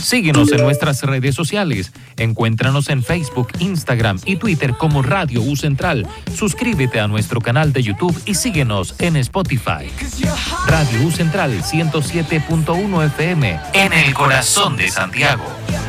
Síguenos en nuestras redes sociales. Encuéntranos en Facebook, Instagram y Twitter como Radio U Central. Suscríbete a nuestro canal de YouTube y síguenos en Spotify. Radio U Central 107.1 FM en el corazón de Santiago.